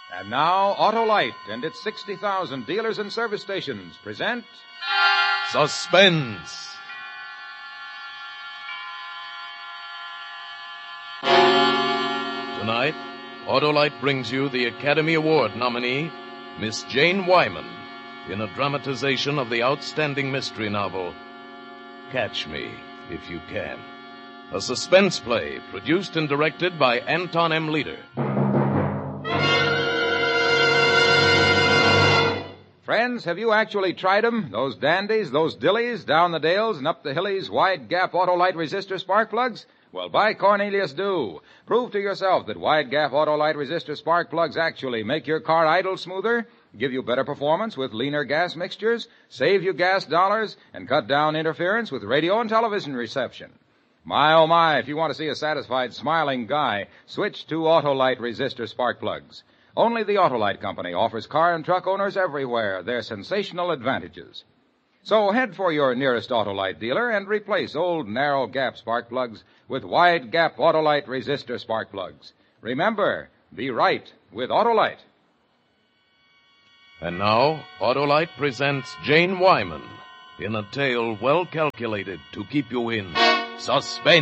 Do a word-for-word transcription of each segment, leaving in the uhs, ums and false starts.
And now, Autolite and its sixty thousand dealers and service stations present... Suspense. Tonight, Autolite brings you the Academy Award nominee, Miss Jane Wyman, in a dramatization of the outstanding mystery novel, Catch Me If You Can. A suspense play produced and directed by Anton M. Leader. Friends, have you actually tried 'em? Those dandies, those dillies, down the dales and up the hillies, wide gap Autolite resistor spark plugs? Well, by Cornelius, do. Prove to yourself that wide gap Autolite resistor spark plugs actually make your car idle smoother, give you better performance with leaner gas mixtures, save you gas dollars, and cut down interference with radio and television reception. My, oh my, if you want to see a satisfied, smiling guy, switch to Autolite resistor spark plugs. Only the Autolite Company offers car and truck owners everywhere their sensational advantages. So head for your nearest Autolite dealer and replace old narrow gap spark plugs with wide gap Autolite resistor spark plugs. Remember, be right with Autolite. And now, Autolite presents Jane Wyman in a tale well calculated to keep you in suspense.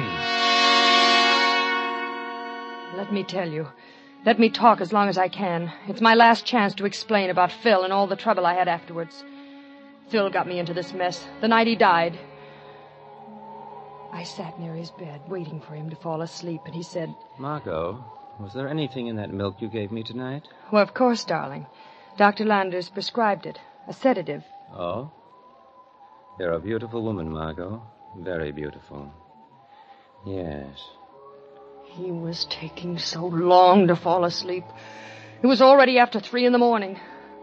Let me tell you. Let me talk as long as I can. It's my last chance to explain about Phil and all the trouble I had afterwards. Phil got me into this mess the night he died. I sat near his bed, waiting for him to fall asleep, and he said... Margot, was there anything in that milk you gave me tonight? Well, of course, darling. Doctor Landers prescribed it. A sedative. Oh? You're a beautiful woman, Margot. Very beautiful. Yes. He was taking so long to fall asleep. It was already after three in the morning.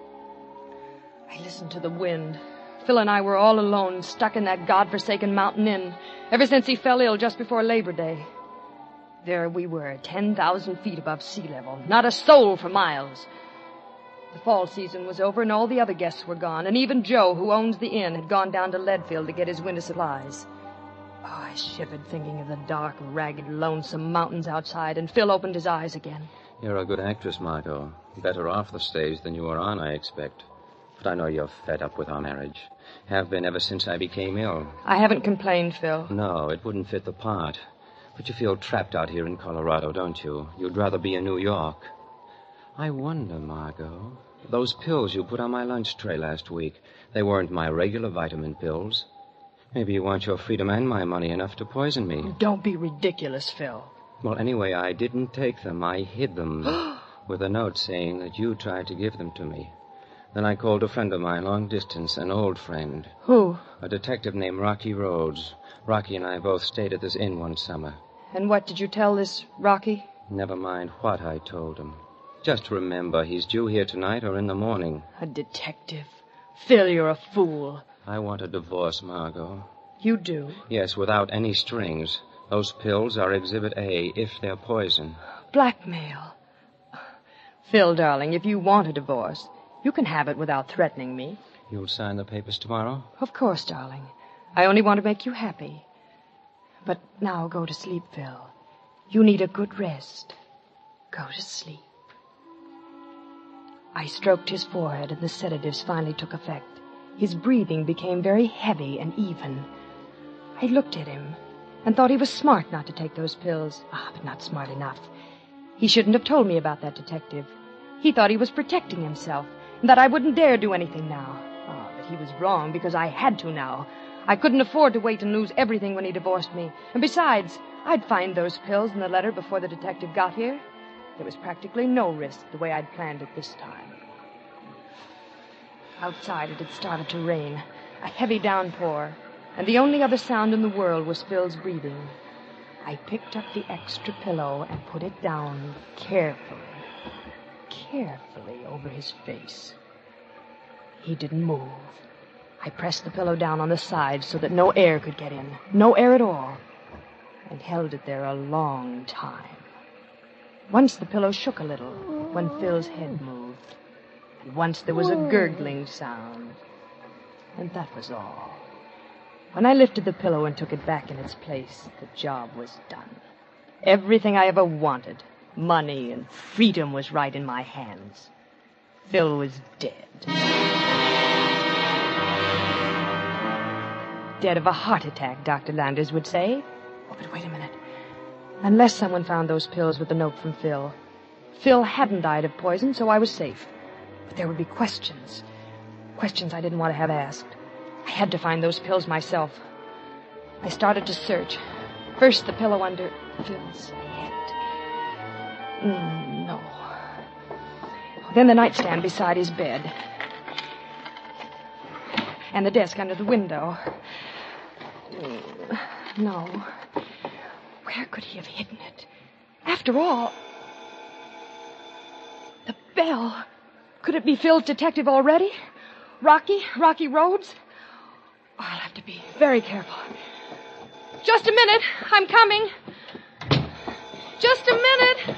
I listened to the wind. Phil and I were all alone, stuck in that godforsaken mountain inn, ever since he fell ill just before Labor Day. There we were, ten thousand feet above sea level, not a soul for miles. The fall season was over and all the other guests were gone, and even Joe, who owns the inn, had gone down to Leadfield to get his winter supplies. Oh, I shivered thinking of the dark, ragged, lonesome mountains outside, and Phil opened his eyes again. You're a good actress, Margot. Better off the stage than you were on, I expect. But I know you're fed up with our marriage. Have been ever since I became ill. I haven't complained, Phil. No, it wouldn't fit the part. But you feel trapped out here in Colorado, don't you? You'd rather be in New York. I wonder, Margot, those pills you put on my lunch tray last week, they weren't my regular vitamin pills. Maybe you want your freedom and my money enough to poison me. Don't be ridiculous, Phil. Well, anyway, I didn't take them. I hid them with a note saying that you tried to give them to me. Then I called a friend of mine long distance, an old friend. Who? A detective named Rocky Rhodes. Rocky and I both stayed at this inn one summer. And what did you tell this Rocky? Never mind what I told him. Just remember, he's due here tonight or in the morning. A detective? Phil, you're a fool. I want a divorce, Margot. You do? Yes, without any strings. Those pills are Exhibit A, if they're poison. Blackmail. Phil, darling, if you want a divorce, you can have it without threatening me. You'll sign the papers tomorrow? Of course, darling. I only want to make you happy. But now go to sleep, Phil. You need a good rest. Go to sleep. I stroked his forehead, and the sedatives finally took effect. His breathing became very heavy and even. I looked at him and thought he was smart not to take those pills. Ah, but not smart enough. He shouldn't have told me about that detective. He thought he was protecting himself and that I wouldn't dare do anything now. Ah, but he was wrong because I had to now. I couldn't afford to wait and lose everything when he divorced me. And besides, I'd find those pills in the letter before the detective got here. There was practically no risk the way I'd planned it this time. Outside it had started to rain, a heavy downpour, and the only other sound in the world was Phil's breathing. I picked up the extra pillow and put it down carefully, carefully over his face. He didn't move. I pressed the pillow down on the side so that no air could get in, no air at all, and held it there a long time. Once the pillow shook a little when Phil's head moved, and once there was a gurgling sound, and that was all. When I lifted the pillow and took it back in its place, the job was done. Everything I ever wanted, money and freedom, was right in my hands. Phil was dead. Dead of a heart attack, Doctor Landers would say. Oh, but wait a minute. Unless someone found those pills with the note from Phil. Phil hadn't died of poison, so I was safe. But there would be questions. Questions I didn't want to have asked. I had to find those pills myself. I started to search. First, the pillow under Phil's head. Mm, no. Then the nightstand beside his bed. And the desk under the window. Mm, no. Where could he have hidden it? After all, the bell. Could it be Phil's detective already? Rocky? Rocky Rhodes? Oh, I'll have to be very careful. Just a minute. I'm coming. Just a minute.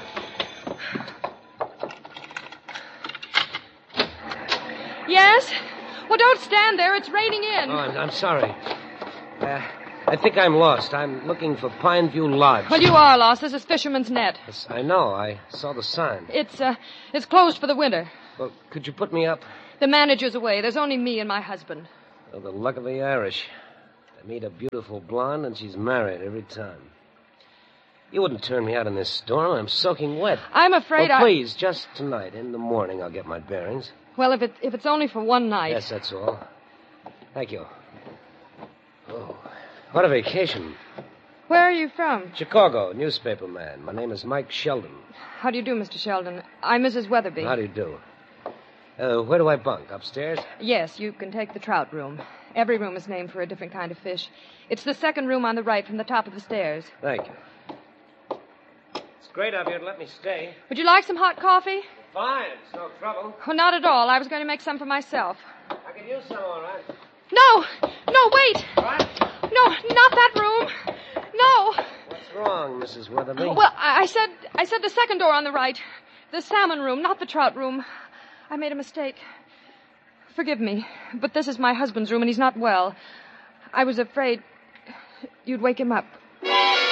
Yes? Well, don't stand there. It's raining in. Oh, I'm, I'm sorry. Uh, I think I'm lost. I'm looking for Pineview Lodge. Well, you are lost. This is Fisherman's Net. Yes, I know. I saw the sign. It's, uh, it's closed for the winter. Well, could you put me up? The manager's away. There's only me and my husband. Oh, the luck of the Irish. They meet a beautiful blonde, and she's married every time. You wouldn't turn me out in this storm. I'm soaking wet. I'm afraid well, I... please, just tonight. In the morning, I'll get my bearings. Well, if, it, if it's only for one night... Yes, that's all. Thank you. Oh, what a vacation. Where are you from? Chicago, newspaper man. My name is Mike Sheldon. How do you do, Mister Sheldon? I'm Missus Weatherby. How do you do? Uh, where do I bunk? Upstairs? Yes, you can take the trout room. Every room is named for a different kind of fish. It's the second room on the right from the top of the stairs. Thank you. It's great of you to let me stay. Would you like some hot coffee? Fine, it's no trouble. Oh, not at all. I was going to make some for myself. I could use some, all right. No! No, wait! What? No, not that room. No. What's wrong, Missus Weatherby? Well, I I said I said the second door on the right. The salmon room, not the trout room. I made a mistake. Forgive me, but this is my husband's room, and he's not well. I was afraid you'd wake him up. Oh,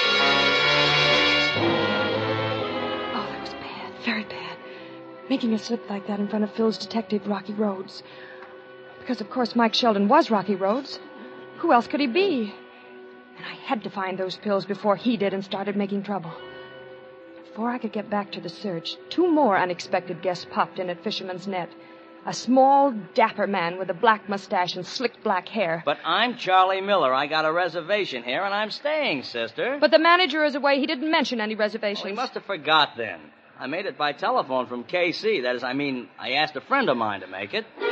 that was bad, very bad. Making a slip like that in front of Phil's detective, Rocky Rhodes. Because, of course, Mike Sheldon was Rocky Rhodes. Who else could he be? And I had to find those pills before he did and started making trouble. Before I could get back to the search, two more unexpected guests popped in at Fisherman's Net. A small, dapper man with a black mustache and slick black hair. But I'm Charlie Miller. I got a reservation here, and I'm staying, sister. But the manager is away. He didn't mention any reservations. Well, he must have forgot then. I made it by telephone from K C. That is, I mean, I asked a friend of mine to make it. A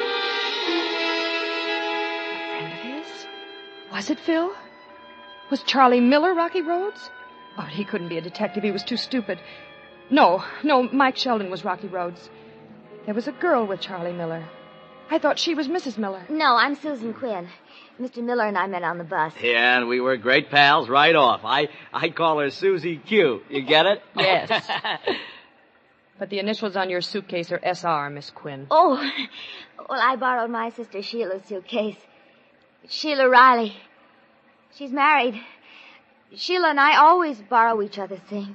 friend of his? Was it Phil? Was Charlie Miller Rocky Rhodes? Oh, he couldn't be a detective. He was too stupid. No, no, Mike Sheldon was Rocky Rhodes. There was a girl with Charlie Miller. I thought she was Missus Miller. No, I'm Susan Quinn. Mister Miller and I met on the bus. Yeah, and we were great pals right off. I, I call her Susie Q. You get it? Yes. But the initials on your suitcase are S R, Miss Quinn. Oh, well, I borrowed my sister Sheila's suitcase. Sheila Riley. She's married. Sheila and I always borrow each other's things.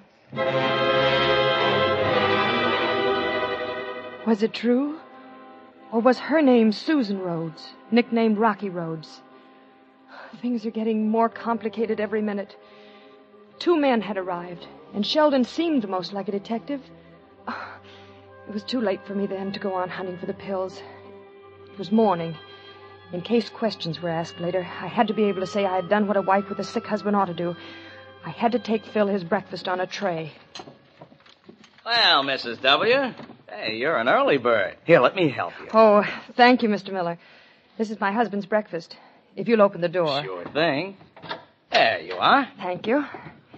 Was it true? Or was her name Susan Rhodes, nicknamed Rocky Rhodes? Things are getting more complicated every minute. Two men had arrived, and Sheldon seemed most like a detective. Oh, it was too late for me then to go on hunting for the pills. It was morning. In case questions were asked later, I had to be able to say I had done what a wife with a sick husband ought to do. I had to take Phil his breakfast on a tray. Well, Missus W., hey, you're an early bird. Here, let me help you. Oh, thank you, Mister Miller. This is my husband's breakfast. If you'll open the door. Sure thing. There you are. Thank you.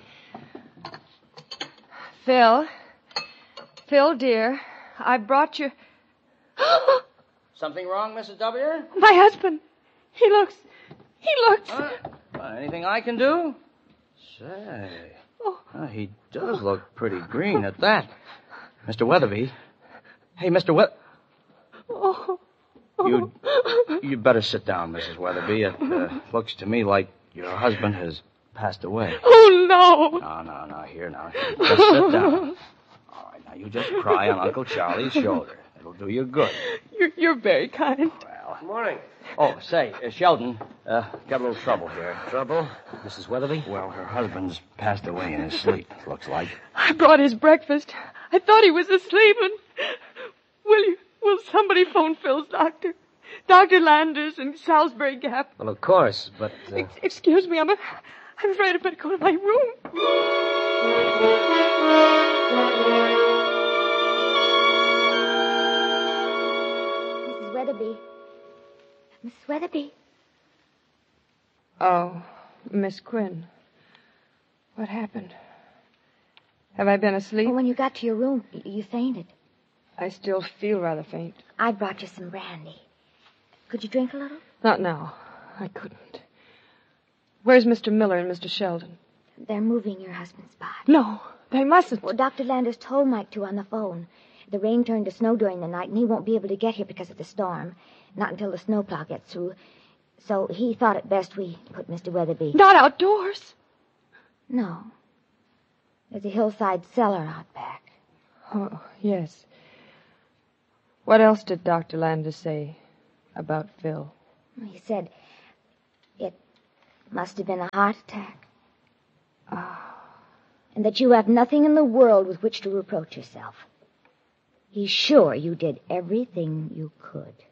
Phil. Phil, dear, I brought you... Something wrong, Missus W.? My husband. He looks... He looks... Huh? Well, anything I can do? Say... Oh. Oh, he does look pretty green at that. Mister Weatherby. Hey, Mister Weather... Oh. You you'd better sit down, Missus Weatherby. It uh, looks to me like your husband has passed away. Oh, no. No, no, no. Here now. Just sit down. All right, now you just cry on Uncle Charlie's shoulder. It'll do you good. You're, you're very kind. Well. Good morning. Oh, say, uh, Sheldon, uh, got a little trouble here. Trouble? Missus Weatherby? Well, her husband's passed away in his sleep, looks like. I brought his breakfast. I thought he was asleep, and... Will you... Will somebody phone Phil's doctor? Doctor Landers in Salisbury Gap. Well, of course, but... Uh... Ex- excuse me, I'm, a, I'm afraid I better go to my room. Missus Weatherby. Missus Weatherby. Oh, Miss Quinn. What happened? Have I been asleep? Well, when you got to your room, y- you fainted. I still feel rather faint. I brought you some brandy. Could you drink a little? Not now. I couldn't. Where's Mister Miller and Mister Sheldon? They're moving your husband's body. No, they mustn't. Well, Doctor Landers told Mike to on the phone. The rain turned to snow during the night, and he won't be able to get here because of the storm. Not until the snowplow gets through. So he thought it best we put Mister Weatherby... Not outdoors. No. There's a hillside cellar out back. Oh, yes. What else did Doctor Landers say about Phil? He said it must have been a heart attack. Oh. And that you have nothing in the world with which to reproach yourself. He's sure you did everything you could.